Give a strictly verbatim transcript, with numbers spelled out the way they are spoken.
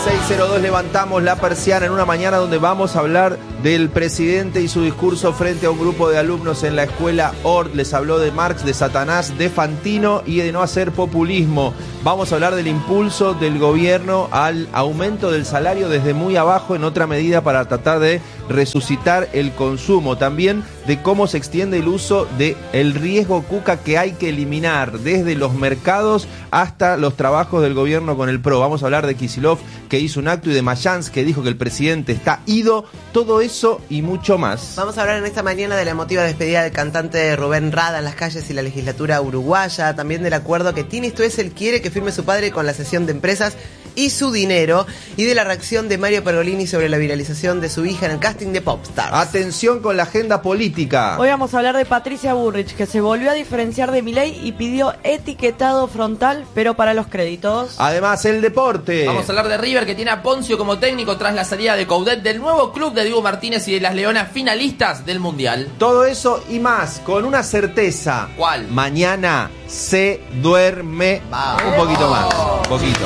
seis cero dos levantamos la persiana en una mañana donde vamos a hablar del presidente y su discurso frente a un grupo de alumnos en la escuela Ort. Les habló de Marx, de Satanás, de Fantino y de no hacer populismo. Vamos a hablar del impulso del gobierno al aumento del salario desde muy abajo en otra medida para tratar de resucitar el consumo. También de cómo se extiende el uso del riesgo cuca que hay que eliminar desde los mercados hasta los trabajos del gobierno con el P R O. Vamos a hablar de Kicillof, que hizo un acto, y de Mayans, que dijo que el presidente está ido. Todo eso y mucho más. Vamos a hablar en esta mañana de la emotiva despedida del cantante Rubén Rada en las calles y la legislatura uruguaya. También del acuerdo que Tini Stoessel quiere que firme su padre con la cesión de empresas y su dinero. Y de la reacción de Mario Pergolini sobre la viralización de su hija en el casting de Popstars. Atención con la agenda política. Hoy vamos a hablar de Patricia Bullrich, que se volvió a diferenciar de Milei y pidió etiquetado frontal, pero para los créditos. Además, el deporte. Vamos a hablar de River, que tiene a Poncio como técnico tras la salida de Coudet, del nuevo club de Diego Martínez y de las Leonas finalistas del Mundial. Todo eso y más, con una certeza. ¿Cuál? Mañana se duerme. Va. Un poquito más, un poquito.